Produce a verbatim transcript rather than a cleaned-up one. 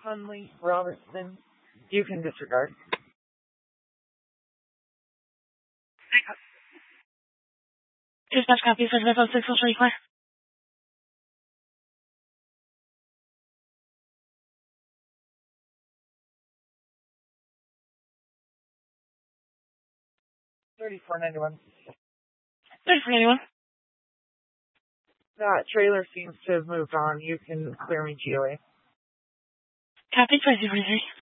Hunley Robertson. You can disregard. Dispatch copy, seven five six, I'll clear. thirty-four ninety-one. thirty-four ninety-one. That trailer seems to have moved on. You can clear me G O A. Copy, twenty-three.